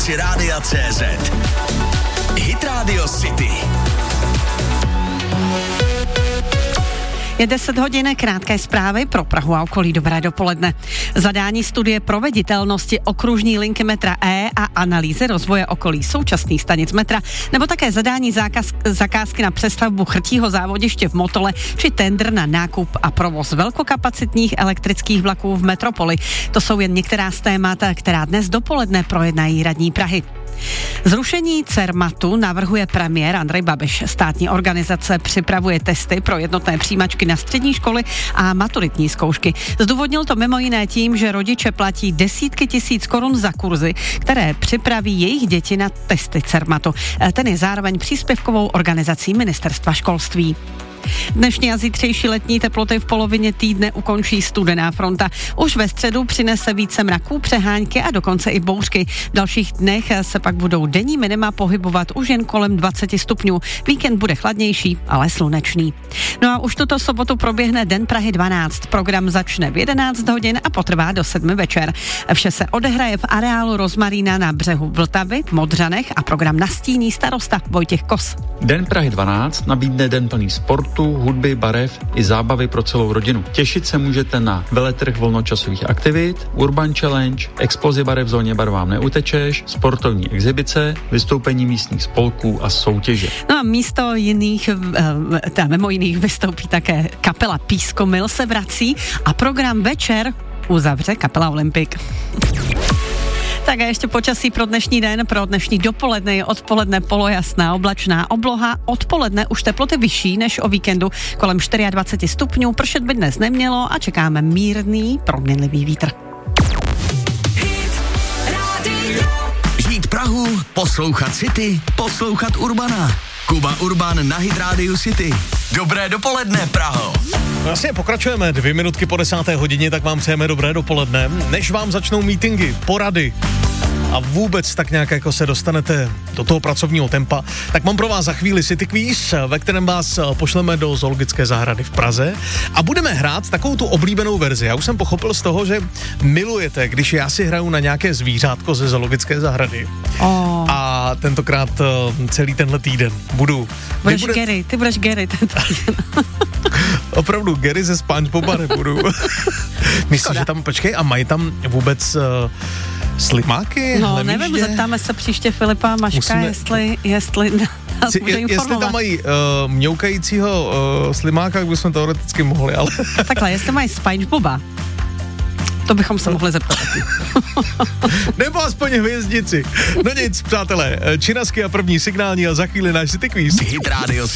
rámci Rádia.cz. Hit Radio City. Je 10 hodin, krátké zprávy pro Prahu a okolí. Dobré dopoledne. Zadání studie proveditelnosti okružní linky metra E a analýzy rozvoje okolí současných stanic metra, nebo také zadání zakázky na přestavbu chrtího závodiště v Motole, či tendr na nákup a provoz velkokapacitních elektrických vlaků v metropoli. To jsou jen některá z témat, která dnes dopoledne projednají radní Prahy. Zrušení Cermatu navrhuje premiér Andrej Babiš. Státní organizace připravuje testy pro jednotné přijímačky na střední školy a maturitní zkoušky. Zdůvodnil to mimo jiné tím, že rodiče platí desítky tisíc korun za kurzy, které připraví jejich děti na testy Cermatu. Ten je zároveň příspěvkovou organizací Ministerstva školství. Dnešní a zítřejší letní teploty v polovině týdne ukončí studená fronta. Už ve středu přinese více mraků, přehánky a dokonce i bouřky. V dalších dnech se pak budou denní minima pohybovat už jen kolem 20 stupňů. Víkend bude chladnější, ale slunečný. No a už tuto sobotu proběhne Den Prahy 12. Program začne v 11 hodin a potrvá do 7 večer. Vše se odehraje v areálu Rozmarína na břehu Vltavy v Modřanech a program nastíní starosta Vojtěch Kos. Den Prahy 12 nabídne den plný sportu, hudby, barev i zábavy pro celou rodinu. Těšit se můžete na veletrh volnočasových aktivit, Urban Challenge, explozi barev v zóně Bar vám neutečeš, sportovní exibice, vystoupení místních spolků a soutěže. No a místo jiných, mimo jiných vystoupí také kapela Pískomil se vrací a program večer uzavře kapela Olympik. Tak a ještě počasí pro dnešní den, pro dnešní dopoledne je odpoledne polojasná oblačná obloha, odpoledne už teploty vyšší než o víkendu, kolem 24 stupňů, pršet by dnes nemělo a čekáme mírný, proměnlivý vítr. Žít Prahu, poslouchat City, poslouchat Urbana. Kuba Urban na Hit Radio City. Dobré dopoledne, Praho. Vlastně pokračujeme 2 minutky po 10. hodině, tak vám přejeme dobré dopoledne. Než vám začnou meetingy, porady a vůbec tak nějak jako se dostanete do toho pracovního tempa, tak mám pro vás za chvíli City Quiz, ve kterém vás pošleme do zoologické zahrady v Praze a budeme hrát takovou tu oblíbenou verzi. Já už jsem pochopil z toho, že milujete, když já si hraju na nějaké zvířátko ze zoologické zahrady. A tentokrát celý tenhle týden budu... Ty budeš Gary tento týden. Opravdu, Gary ze SpongeBoba nebudu. Myslíš, že tam, počkej, a mají tam vůbec slimáky? No, nevím, zeptáme se příště Filipa Maška, jestli nás může informovat. Jestli tam mají mňoukajícího slimáka, tak bychom teoreticky mohli, ale... Takhle, jestli mají SpongeBoba, to bychom se mohli zeptat. Nebo aspoň hvězdici. No nic, přátelé, činasky a první signální a za chvíli náš City Quiz. Hit Radio